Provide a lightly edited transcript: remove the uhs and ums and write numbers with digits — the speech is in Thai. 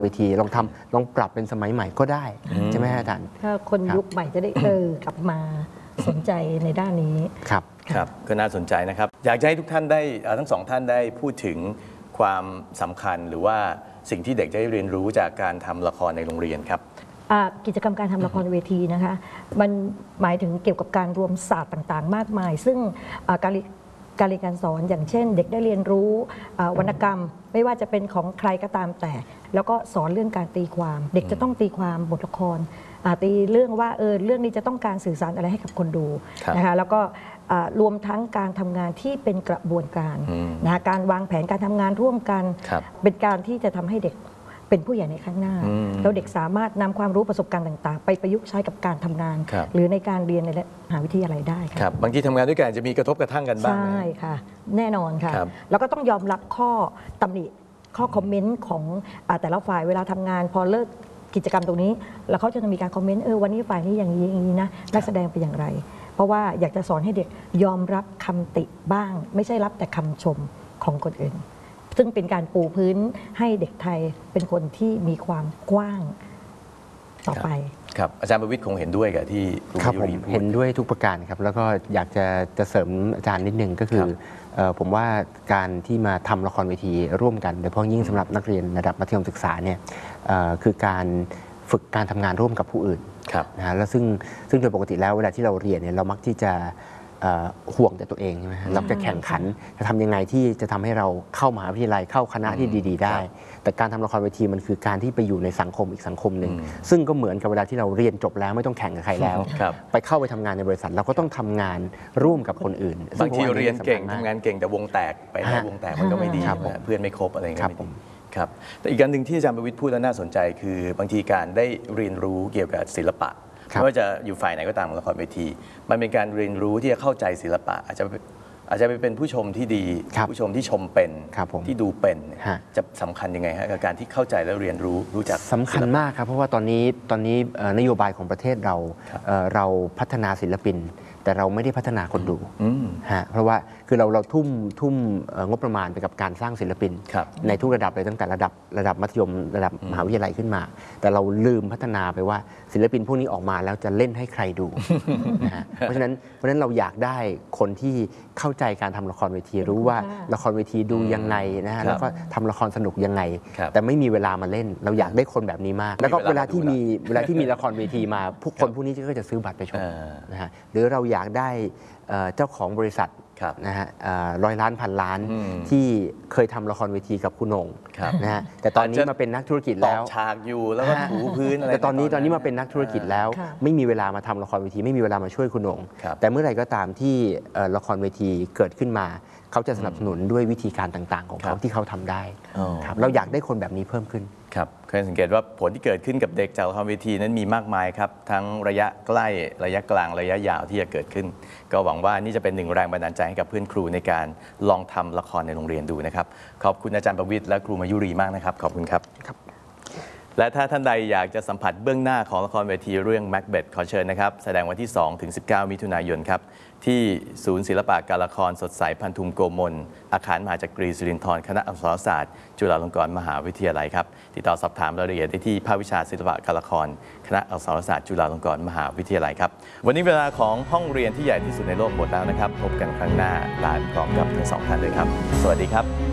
เวทีลองปรับเป็นสมัยใหม่ก็ได้ใช่ไหมอาจารย์ถ้าคนยุคใหม่จะได้กลับมาสนใจในด้านนี้ครับก็น่าสนใจนะครับอยากจะให้ทุกท่านได้ทั้งสองท่านได้พูดถึงความสำคัญหรือว่าสิ่งที่เด็กจะได้เรียนรู้จากการทำละครในโรงเรียนครับกิจกรรมการทำละครเวทีนะคะมันหมายถึงเกี่ยวกับการรวมศาสตร์ต่างๆมากมาย ซึ่งการเรียนการสอนอย่างเช่นเด็กได้เรียนรู้วรรณกรรมไม่ว่าจะเป็นของใครก็ตามแต่แล้วก็สอนเรื่องการตีความเด็กจะต้องตีความบทละครตีเรื่องว่าเรื่องนี้จะต้องการสื่อสารอะไรให้กับคนดูนะคะแล้วก็รวมทั้งการทำงานที่เป็นกระบวนการนะการวางแผนการทำงานร่วมกันเป็นการที่จะทำให้เด็กเป็นผู้ใหญ่ในข้างหน้าแล้วเด็กสามารถนำความรู้ประสบการณ์ต่างๆไปประยุกต์ใช้กับการทำงานหรือในการเรียนในมหาวิทยาลัยได้ครับบางทีทำงานด้วยกันจะมีกระทบกระทั่งกันบ้างใช่ค่ะแน่นอนค่ะแล้วก็ต้องยอมรับข้อตำหนิข้อคอมเมนต์ของแต่ละฝ่ายเวลาทำงานพอเลิกกิจกรรมตรงนี้แล้วเขาจะมีการคอมเมนต์วันนี้ฝ่ายนี้อย่างนี้นะนักแสดงเป็นอย่างไรเพราะว่าอยากจะสอนให้เด็กยอมรับคำติบ้างไม่ใช่รับแต่คำชมของคนอื่นซึ่งเป็นการปูพื้นให้เด็กไทยเป็นคนที่มีความกว้างต่อไปครับอาจารย์ประวิตรคงเห็นด้วยกับที่ครับผมเห็นด้วยทุกประการครับแล้วก็อยากจะเสริมอาจารย์นิดนึงก็คือผมว่าการที่มาทำละครเวทีร่วมกันโดยเฉพาะยิ่งสำหรับนักเรียนระดับมัธยมศึกษาเนี่ยคือการฝึกการทำงานร่วมกับผู้อื่นนะฮะแล้วซึ่งโดยปกติแล้วเวลาที่เราเรียนเนี่ยเรามักที่จะห่วงแต่ตัวเองใช่ไหมเราจะแข่งขันจะทำยังไงที่จะทำให้เราเข้ามหาวิทยาลัยเข้าคณะที่ดีๆได้แต่การทำละครเวทีมันคือการที่ไปอยู่ในสังคมอีกสังคมหนึ่งซึ่งก็เหมือนกับเวลาที่เราเรียนจบแล้วไม่ต้องแข่งกับใครแล้วไปเข้าไปทำงานในบริษัทเราก็ต้องทำงานร่วมกับคนอื่นบางทีเรียนเก่งทำงานเก่งแต่วงแตกไปในวงแตกมันก็ไม่ดีเพื่อนไม่ครบอะไรก็ไม่ดีครับแต่อีกการหนึ่งที่อาจารย์ประวิตรพูดแล้วน่าสนใจคือบางทีการได้เรียนรู้เกี่ยวกับศิลปะไม่ว่าจะอยู่ฝ่ายไหนก็ตามของละครเวทีมันเป็นการเรียนรู้ที่จะเข้าใจศิลปะอาจจะไปเป็นผู้ชมที่ดีผู้ชมที่ชมเป็นที่ดูเป็นจะสำคัญยังไงฮะกับการที่เข้าใจและเรียนรู้จักสำคัญมากครับเพราะว่าตอนนี้นโยบายของประเทศเราพัฒนาศิลปินแต่เราไม่ได้พัฒนาคนดูเพราะว่าคือเราทุ่มงบประมาณไปกับการสร้างศิลปินในทุกระดับเลยตั้งแต่ระดับมัธยมระดับมหาวิทยาลัยขึ้นมาแต่เราลืมพัฒนาไปว่าศิลปินพวกนี้ออกมาแล้วจะเล่นให้ใครดูนะฮะเพราะฉะนั้นเราอยากได้คนที่เข้าใจการทำละครเวทีรู้ว่าละครเวทีดูยังไงนะฮะแล้วก็ทำละครสนุกยังไงแต่ไม่มีเวลามาเล่นเราอยากได้คนแบบนี้มากแล้วก็เวลาที่มีละครเวทีมาพวกนี้ก็จะซื้อบัตรไปชมนะฮะหรือเราอยากได้เจ้าของบริษัทนะฮะ100 ล้านพันล้านที่เคยทำละครเวทีกับคุณโหน่งนะฮะแต่ตอนนี้มาเป็นนักธุรกิจแล้วฉากอยู่แล้วก็ถูพื้นอะไรแต่ตอนนี้มาเป็นนักธุรกิจแล้วไม่มีเวลามาทำละครเวทีไม่มีเวลามาช่วยคุณโหน่งแต่เมื่อไหร่ก็ตามที่ละครเวทีเกิดขึ้นมาเขาจะสนับสนุนด้วยวิธีการต่างๆของเขาที่เขาทำได้ครับเราอยากได้คนแบบนี้เพิ่มขึ้นครับเคยสังเกตว่าผลที่เกิดขึ้นกับเด็กจากละครเวทีนั้นมีมากมายครับทั้งระยะใกล้ระยะกลางระยะยาวที่จะเกิดขึ้นก็หวังว่านี่จะเป็นหนึ่งแรงบันดาลใจให้กับเพื่อนครูในการลองทำละครในโรงเรียนดูนะครับขอบคุณอาจารย์ประวิตรและครูมายุรีมากนะครับขอบคุณครับและถ้าท่านใดอยากจะสัมผัสเบื้องหน้าของละครเวทีเรื่อง Macbeth ขอเชิญนะครับแสดงวันที่ 2-19 มิถุนายนครับที่ศูนย์ศิลปะการละครสดใสพันธุมโกมลอาคารมหาจักรีสิรินธรคณะอักษรศาสตร์จุฬาลงกรณ์มหาวิทยาลัยครับติดต่อสอบถามรายละเอียดได้ที่ภาควิชาศิลปะการละครคณะอักษรศาสตร์จุฬาลงกรณ์มหาวิทยาลัยครับวันนี้เวลาของห้องเรียนที่ใหญ่ที่สุดในโลกหมดแล้วนะครับพบกันครั้งหน้าลาพร้อมกับทั้งสองท่านเลยครับสวัสดีครับ